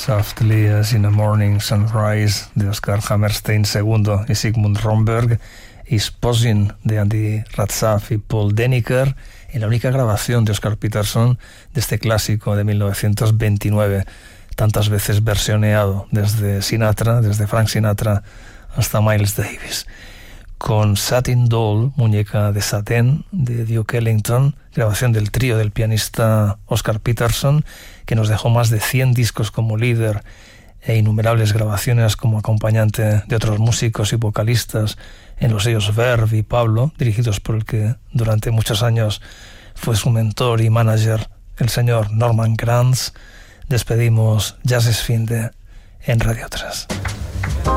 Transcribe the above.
Softly as in a Morning Sunrise de Oscar Hammerstein II y Sigmund Romberg, y Sposing de Andy Ratzaf y Paul Deniker, en la única grabación de Oscar Peterson de este clásico de 1929, tantas veces versioneado desde Frank Sinatra hasta Miles Davis. Con Satin Doll, muñeca de satén, de Duke Ellington, grabación del trío del pianista Oscar Peterson, que nos dejó más de 100 discos como líder e innumerables grabaciones como acompañante de otros músicos y vocalistas en los sellos Verve y Pablo, dirigidos por el que durante muchos años fue su mentor y manager, el señor Norman Granz. Despedimos Jazz es Finde en Radio 3.